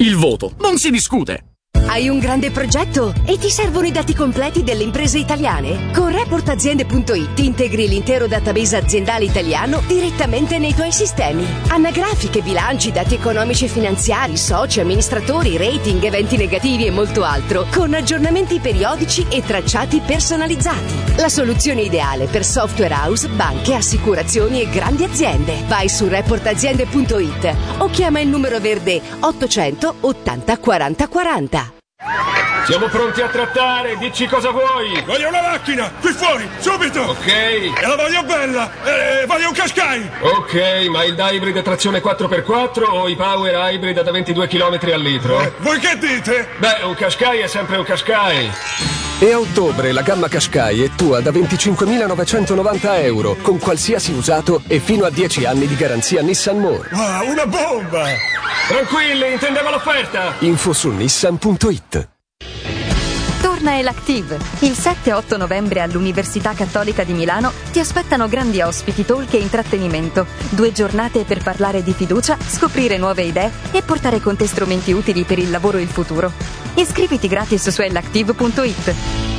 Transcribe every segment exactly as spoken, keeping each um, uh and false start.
Il voto non si discute. Hai un grande progetto e ti servono i dati completi delle imprese italiane? Con report aziende punto it integri l'intero database aziendale italiano direttamente nei tuoi sistemi. Anagrafiche, bilanci, dati economici e finanziari, soci, amministratori, rating, eventi negativi e molto altro, con aggiornamenti periodici e tracciati personalizzati. La soluzione ideale per software house, banche, assicurazioni e grandi aziende. Vai su report aziende punto it o chiama il numero verde ottocento ottanta quaranta quaranta. Siamo pronti a trattare, dici cosa vuoi. Voglio una macchina, qui fuori, subito. Ok. E la voglio bella, e voglio un Qashqai. Ok, ma il hybrid a trazione quattro per quattro o i power hybrid da ventidue chilometri al litro? Eh, voi che dite? Beh, un Qashqai è sempre un Qashqai. E a ottobre la gamma Qashqai è tua da venticinquemilanovecentovananta euro, con qualsiasi usato e fino a dieci anni di garanzia Nissan More. Wow, una bomba! Tranquilli, intendevo l'offerta. Info su nissan punto it. Torna Elactive. Il sette e otto novembre all'Università Cattolica di Milano ti aspettano grandi ospiti, talk e intrattenimento. Due giornate per parlare di fiducia, scoprire nuove idee e portare con te strumenti utili per il lavoro e il futuro. Iscriviti gratis su elactive punto it.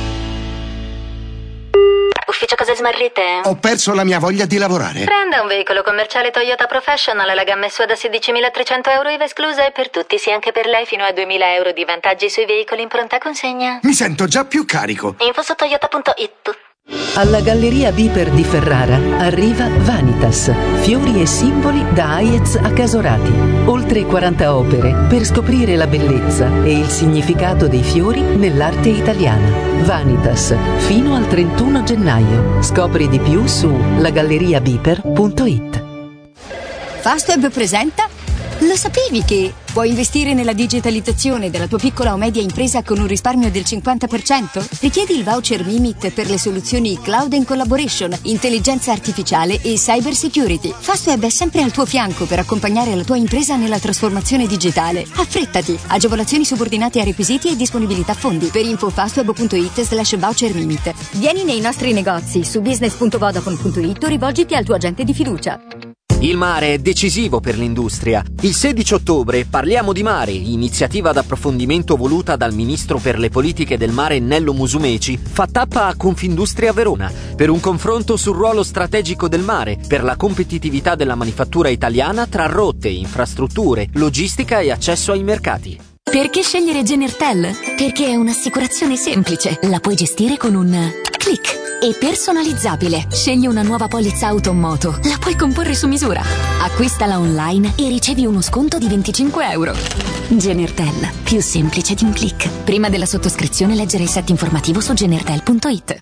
Ufficio cose smarrite? Ho perso la mia voglia di lavorare. Prenda un veicolo commerciale Toyota Professional, la gamma S U A da sedicimilatrecento euro I V A esclusa e per tutti, sì anche per lei, fino a duemila euro di vantaggi sui veicoli in pronta consegna. Mi sento già più carico. Info su toyota punto it. Alla Galleria Biper di Ferrara arriva Vanitas, fiori e simboli da Aiez a Casorati. Oltre quaranta opere per scoprire la bellezza e il significato dei fiori nell'arte italiana. Vanitas, fino al trentuno gennaio. Scopri di più su la galleria biper punto it. Fastweb presenta. Lo sapevi che puoi investire nella digitalizzazione della tua piccola o media impresa con un risparmio del cinquanta per cento? Richiedi il voucher Mimit per le soluzioni Cloud and Collaboration, intelligenza artificiale e cyber security. Fastweb è sempre al tuo fianco per accompagnare la tua impresa nella trasformazione digitale. Affrettati! Agevolazioni subordinate a requisiti e disponibilità fondi. Per info fastweb punto it slash voucher Mimit. Vieni nei nostri negozi su business punto vodafone punto it o rivolgiti al tuo agente di fiducia. Il mare è decisivo per l'industria. Il sedici ottobre parliamo di mare, iniziativa d'approfondimento voluta dal ministro per le politiche del mare Nello Musumeci, fa tappa a Confindustria Verona per un confronto sul ruolo strategico del mare per la competitività della manifattura italiana tra rotte, infrastrutture, logistica e accesso ai mercati. Perché scegliere Genertel? Perché è un'assicurazione semplice, la puoi gestire con un click. E personalizzabile. Scegli una nuova polizza auto o moto. La puoi comporre su misura. Acquistala online e ricevi uno sconto di venticinque euro. Genertel. Più semplice di un click. Prima della sottoscrizione leggere il set informativo su genertel punto it.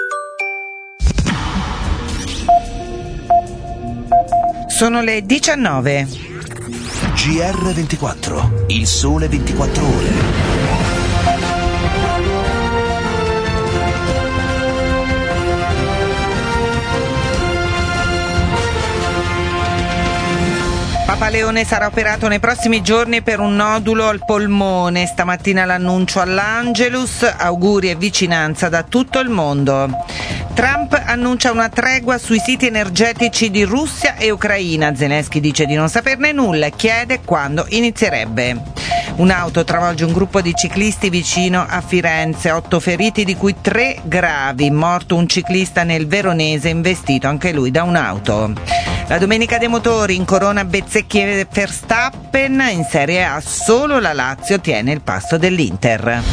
Sono le diciannove. G R ventiquattro. Il sole ventiquattro ore. Papa Leone sarà operato nei prossimi giorni per un nodulo al polmone. Stamattina l'annuncio all'Angelus, auguri e vicinanza da tutto il mondo. Trump annuncia una tregua sui siti energetici di Russia e Ucraina. Zelensky dice di non saperne nulla e chiede quando inizierebbe. Un'auto travolge un gruppo di ciclisti vicino a Firenze, otto feriti di cui tre gravi. Morto un ciclista nel Veronese investito anche lui da un'auto. La domenica dei motori in corona Bezzecchi e Verstappen, in Serie A solo la Lazio tiene il passo dell'Inter.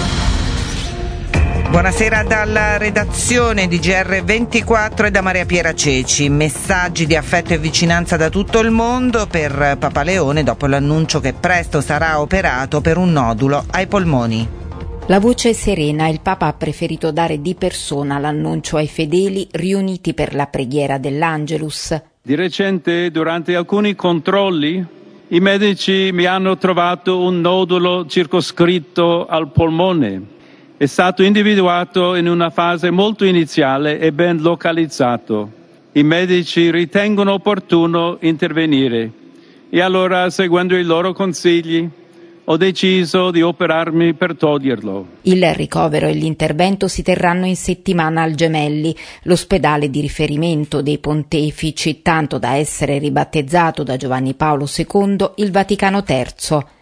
Buonasera dalla redazione di G R ventiquattro e da Maria Piera Ceci. Messaggi di affetto e vicinanza da tutto il mondo per Papa Leone dopo l'annuncio che presto sarà operato per un nodulo ai polmoni. La voce è serena, il Papa ha preferito dare di persona l'annuncio ai fedeli riuniti per la preghiera dell'Angelus. Di recente, durante alcuni controlli, i medici mi hanno trovato un nodulo circoscritto al polmone. È stato individuato in una fase molto iniziale e ben localizzato. I medici ritengono opportuno intervenire e allora, seguendo i loro consigli, ho deciso di operarmi per toglierlo. Il ricovero e l'intervento si terranno in settimana al Gemelli, l'ospedale di riferimento dei pontefici, tanto da essere ribattezzato da Giovanni Paolo secondo il Vaticano terzo.